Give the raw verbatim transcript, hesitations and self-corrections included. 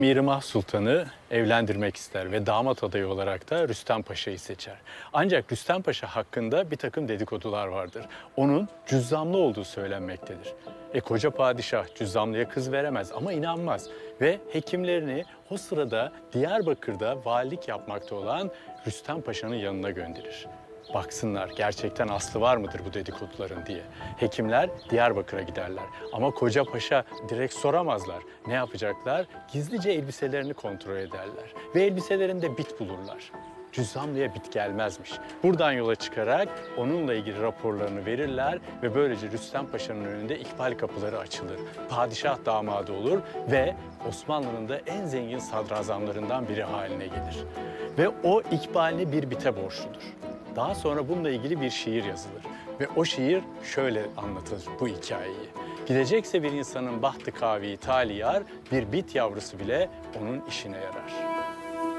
Mihrimah Sultan'ı evlendirmek ister ve damat adayı olarak da Rüstem Paşa'yı seçer. Ancak Rüstem Paşa hakkında bir takım dedikodular vardır. Onun cüzzamlı olduğu söylenmektedir. E koca padişah cüzzamlıya kız veremez ama inanmaz ve hekimlerini o sırada Diyarbakır'da valilik yapmakta olan Rüstem Paşa'nın yanına gönderir. Baksınlar gerçekten aslı var mıdır bu dedikoduların diye. Hekimler Diyarbakır'a giderler ama koca paşa direkt soramazlar. Ne yapacaklar? Gizlice elbiselerini kontrol ederler ve elbiselerinde bit bulurlar. Cüzzamlıya bit gelmezmiş. Buradan yola çıkarak onunla ilgili raporlarını verirler ve böylece Rüstem Paşa'nın önünde ikbal kapıları açılır. Padişah damadı olur ve Osmanlı'nın da en zengin sadrazamlarından biri haline gelir. Ve o ikbalini bir bite borçludur. Daha sonra bununla ilgili bir şiir yazılır ve o şiir şöyle anlatır bu hikayeyi. Gidecekse bir insanın bahtı kavi taliyar, bir bit yavrusu bile onun işine yarar.